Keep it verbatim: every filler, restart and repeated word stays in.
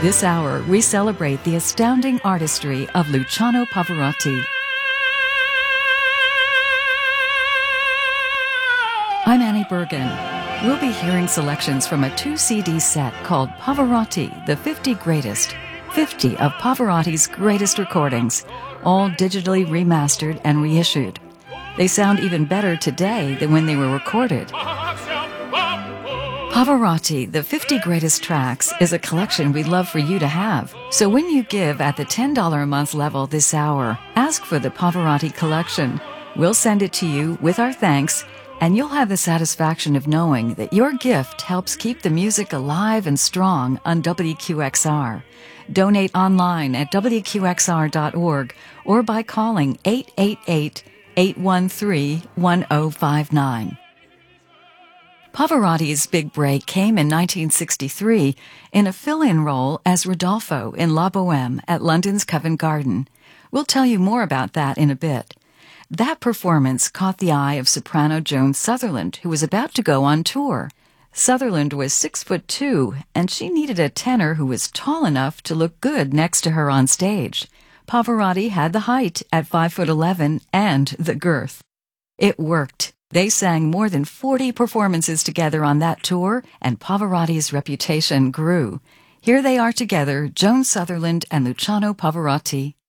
This hour, we celebrate the astounding artistry of Luciano Pavarotti. I'm Annie Bergen. We'll be hearing selections from a two C D set called Pavarotti, the fifty Greatest. fifty of Pavarotti's greatest recordings, all digitally remastered and reissued. They sound even better today than when they were recorded. Pavarotti, the fifty Greatest Tracks, is a collection we'd love for you to have. So when you give at the ten dollars a month level this hour, ask for the Pavarotti collection. We'll send it to you with our thanks, and you'll have the satisfaction of knowing that your gift helps keep the music alive and strong on W Q X R. Donate online at W Q X R dot org or by calling eight eight eight, eight one three, one zero five nine. Pavarotti's big break came in nineteen sixty-three in a fill-in role as Rodolfo in La Boheme at London's Covent Garden. We'll tell you more about that in a bit. That performance caught the eye of soprano Joan Sutherland, who was about to go on tour. Sutherland was six foot two, and she needed a tenor who was tall enough to look good next to her on stage. Pavarotti had the height at five foot eleven and the girth. It worked. They sang more than forty performances together on that tour, and Pavarotti's reputation grew. Here they are together, Joan Sutherland and Luciano Pavarotti.